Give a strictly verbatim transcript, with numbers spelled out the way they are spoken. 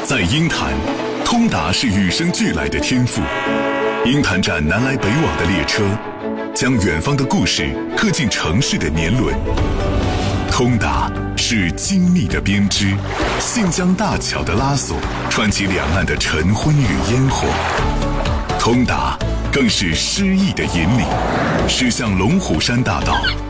在鹰潭，通达是与生俱来的天赋。鹰潭站南来北往的列车，将远方的故事刻进城市的年轮。通达是精密的编织，信江大桥的拉索，串起两岸的晨昏与烟火。通达更是诗意的引领，驶向龙虎山大道，